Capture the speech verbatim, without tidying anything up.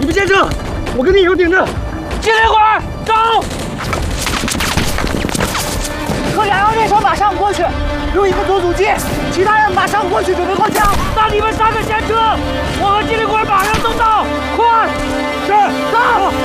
你们先撤，我跟你以后顶着。 机灵鬼，走！ 可两辆列车马上过去，留一个做阻击，其他人马上过去准备过江。 那你们三个先撤，我和机灵鬼马上送到，快！ 是，走。